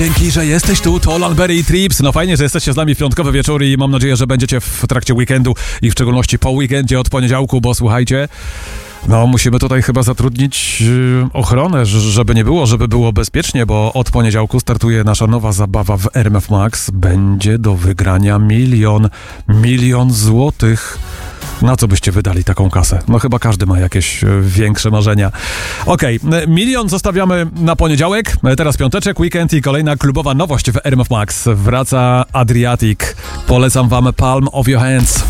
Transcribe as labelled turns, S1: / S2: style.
S1: Dzięki, że jesteś tu, to Lanberry i Trips. No fajnie, że jesteście z nami w piątkowy wieczór i mam nadzieję, że będziecie w trakcie weekendu i w szczególności po weekendzie od poniedziałku, bo słuchajcie, no musimy tutaj chyba zatrudnić ochronę, żeby było bezpiecznie, bo od poniedziałku startuje nasza nowa zabawa w RMF Max. Będzie do wygrania milion złotych. Na co byście wydali taką kasę? No chyba każdy ma jakieś większe marzenia. Okej, 1 milion zostawiamy na poniedziałek, teraz piąteczek, weekend i kolejna klubowa nowość w RMF Max. Wraca Adriatic. Polecam wam Palm of Your Hands.